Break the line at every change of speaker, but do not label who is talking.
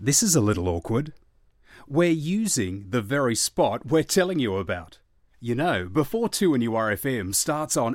This is a little awkward. We're using the very spot we're telling you about. You know, Before 2 and URFM starts on